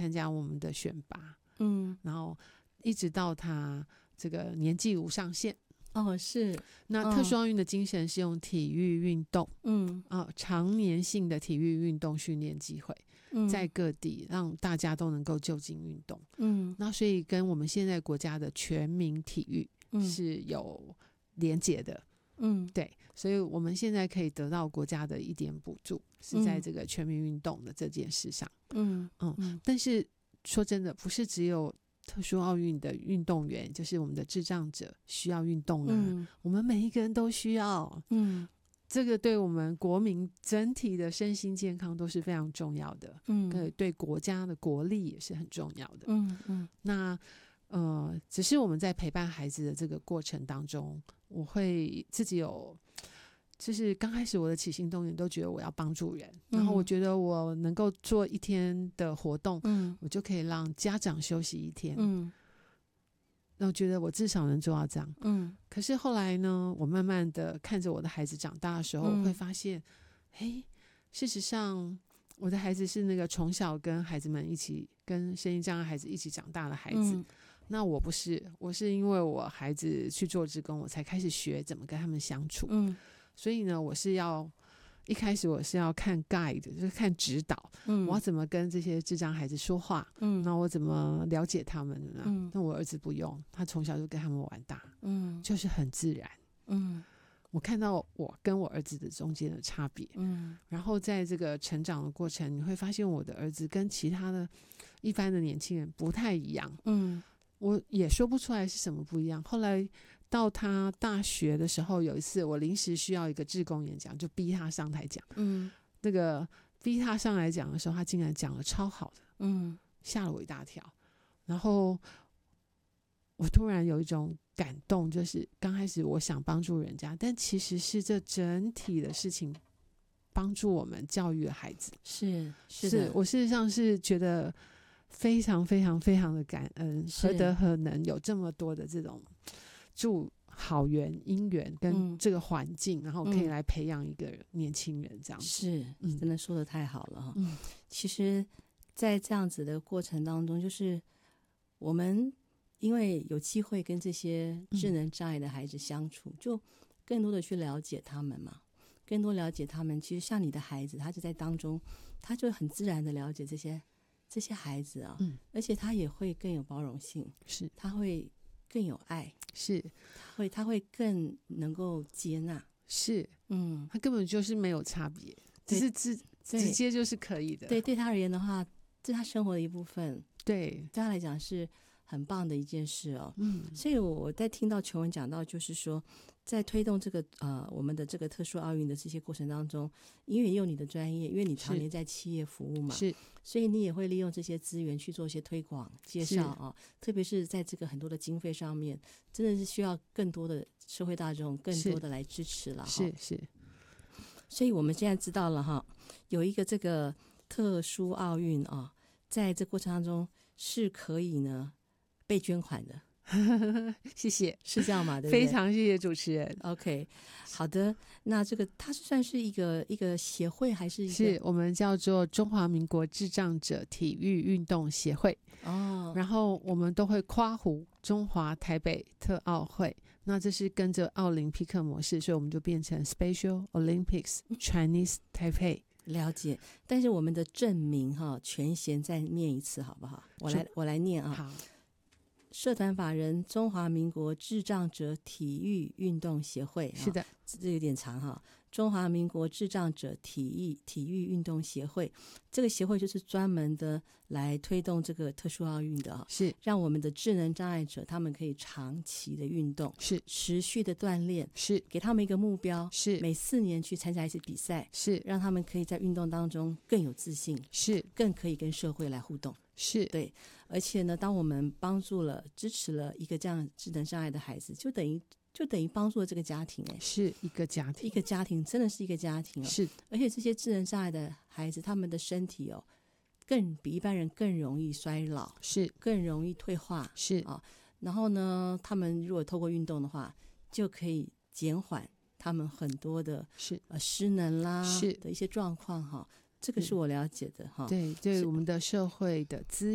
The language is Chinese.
参加我们的选拔， 然后一直到他这个年纪无上限。 是。 那特殊奥运的精神是用体育运动，常年性的体育运动训练机会，在各地让大家都能够就近运动。那所以跟我们现在国家的全民体育是有连结的。对，所以我们现在可以得到国家的一点补助，是在这个全民运动的这件事上。但是说真的，不是只有特殊奥运的运动员，就是我们的智障者需要运动啊，我们每一个人都需要。这个对我们国民整体的身心健康都是非常重要的，对国家的国力也是很重要的。那只是我们在陪伴孩子的这个过程当中，我会自己就是刚开始我的起心动念都觉得我要帮助人，然后我觉得我能够做一天的活动，我就可以让家长休息一天，那我觉得我至少能做到这样。可是后来呢，我慢慢的看着我的孩子长大的时候，我会发现事实上我的孩子是那个从小跟孩子们一起，跟身心障碍孩子一起长大的孩子。那我不是，我是因为我孩子去做志工，我才开始学怎么跟他们相处。所以呢，一开始我是要看 guide， 就是看指导，我要怎么跟这些智障孩子说话，那我怎么了解他们呢？那我儿子不用，他从小就跟他们玩大，就是很自然。我看到我跟我儿子的中间的差别，然后在这个成长的过程，你会发现我的儿子跟其他的一般的年轻人不太一样。我也说不出来是什么不一样。后来到他大学的时候，有一次我临时需要一个志工演讲，就逼他上台讲。那个逼他上来讲的时候，他竟然讲得超好的，吓了我一大跳。然后我突然有一种感动，就是刚开始我想帮助人家，但其实是这整体的事情帮助我们教育孩子。是的，我事实上是觉得非常非常非常的感恩，何德何能有这么多的这种助好缘因缘跟这个环境，然后可以来培养一个年轻人这样子。 真的说得太好了。其实在这样子的过程当中，就是我们因为有机会跟这些智能障碍的孩子相处，就更多的去了解他们嘛，更多了解他们。其实像你的孩子，他就在当中，他就很自然的了解这些孩子啊，而且他也会更有包容性，他会更有爱，他会更能够接纳，他根本就是没有差别，只是直接就是可以的。对他而言的话，这是他生活的一部分，对他来讲是很棒的一件事哦。所以我在听到琼文讲到，就是说在推动这个我们的这个特殊奥运的这些过程当中，因为也有你的专业，因为你常年在企业服务嘛，所以你也会利用这些资源去做一些推广介绍啊，特别是在这个很多的经费上面，真的是需要更多的社会大众更多的来支持了。所以我们现在知道了哈，有一个这个特殊奥运啊，在这过程当中是可以呢被捐款的。 谢谢， 是这样嘛？对不对？ 非常谢谢主持人。 OK， 好的。那这个它算是一个协会还是一个？ 是我们叫做中华民国智障者体育运动协会。然后我们都会夸胡中华台北特奥会，那这是跟着奥林匹克模式，所以我们就变成 Special Olympics Chinese Taipei。了解。但是我们的正名全衔再念一次好不好？我来念啊。好。社团法人中华民国智障者体育运动协会。是的，这有点长哈。中华民国智障者体育运动协会，这个协会就是专门的来推动这个特殊奥运的，是让我们的智能障碍者他们可以长期的运动，是持续的锻炼，是给他们一个目标，是每4年去参加一次比赛，是让他们可以在运动当中更有自信，是更可以跟社会来互动。是对，而且呢，当我们支持了一个这样智能障碍的孩子，就等于帮助了这个家庭。 是一个家庭， 真的是一个家庭。是，而且这些智能障碍的孩子，他们的身体更比一般人更容易衰老，是更容易退化，是啊。然后呢，他们如果透过运动的话，就可以减缓他们很多的失能啦的一些状况哈。这个是我了解的哈。 对，我们的社会的资